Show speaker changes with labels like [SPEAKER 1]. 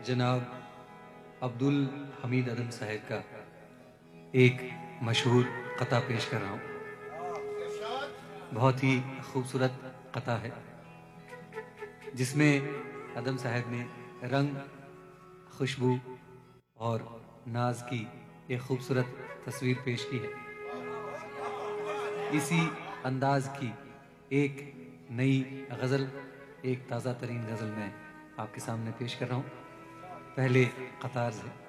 [SPEAKER 1] जनाब अब्दुल हमीद अदम साहब का एक मशहूर कता पेश कर रहा हूँ। बहुत ही खूबसूरत कता है जिसमें अदम साहब ने रंग, खुशबू और नाज की एक खूबसूरत तस्वीर पेश की है। इसी अंदाज की एक नई गज़ल, एक ताज़ा तरीन गज़ल मैं आपके सामने पेश कर रहा हूँ। पहले कतार से